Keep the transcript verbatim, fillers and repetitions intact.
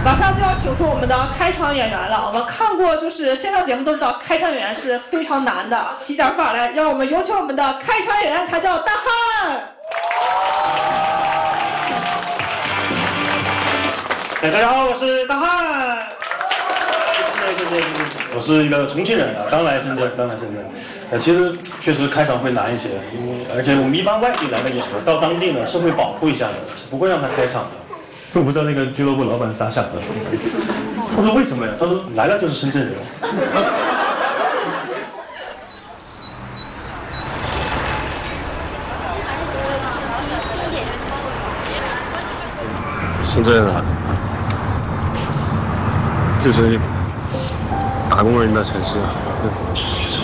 马上就要请出我们的开场演员了。我们看过就是线上节目都知道，开场演员是非常难的。提点范儿来，让我们有请我们的开场演员，他叫大汉。 哎，大家好，我是大汉。谢谢谢谢谢谢。我是一个重庆人啊，刚来深圳，刚来深圳。呃，其实确实开场会难一些，因为而且我们一般外地来的演员到当地呢是会保护一下的，是不会让他开场的。我不知道那个俱乐部老板咋想的。我说为什么呀？他说来了就是深圳人。 深圳啊，就是打工人的城市啊。